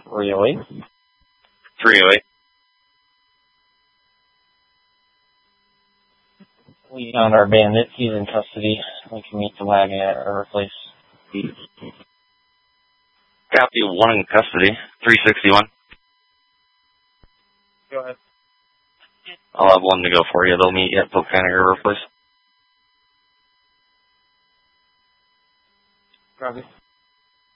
308. 308. We found our bandit. He's in custody. We can meet the wagon at our place. Copy, 1 in custody. 361. Go ahead. I'll have 1 to go for you. They'll meet you at Polk County River Place. Copy.